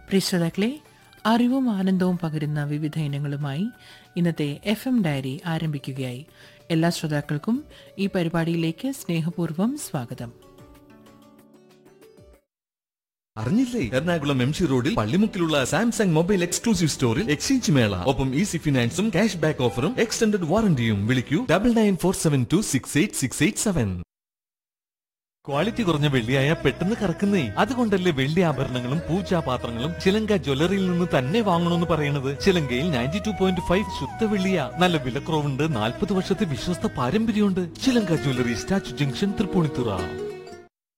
പ്രിയ ശ്രോതാക്കളെ, അറിവും ആനന്ദവും പകരുന്ന വിവിധ ഇനങ്ങളുമായി ഇന്നത്തെ FM ഡയറി ആരംഭിക്കുകയായി. എല്ലാ ശ്രോതാക്കൾക്കും ഈ പരിപാടിയിലേക്ക് സ്നേഹപൂർവ്വം സ്വാഗതം. അറിഞ്ഞില്ലേ, എറണാകുളം MC റോഡിൽ പള്ളിമുക്കിലുള്ള സാംസങ് മൊബൈൽ എക്സ്ക്ലൂസീവ് സ്റ്റോറിൽ എക്സ്ചേഞ്ച് മേള, ഒപ്പം ഈസി ഫിനാൻസും ക്യാഷ് ബാക്ക് ഓഫറും എക്സ്റ്റൻഡഡ് വാറന്റിയും. വിളിക്കൂ 9947268687. ക്വാളിറ്റി കുറഞ്ഞ വെള്ളിയായ പെട്ടെന്ന് കറക്കുന്നേ. അതുകൊണ്ടല്ലേ വെള്ളി ആഭരണങ്ങളും പൂജാപാത്രങ്ങളും ചിലങ്ക ജ്വല്ലറിയിൽ നിന്ന് തന്നെ വാങ്ങണമെന്ന് പറയുന്നത്. ചിലങ്കയിൽ 92.5 ശുദ്ധ വെള്ളിയ. നല്ല വിലക്കുറവുണ്ട്, 40 വർഷത്തെ വിശ്വസ്ത പാരമ്പര്യമുണ്ട്. ചിലങ്ക ജ്വല്ലറി, സ്റ്റാച്യു ജംഗ്ഷൻ, തൃപ്പൂണിത്തുറ.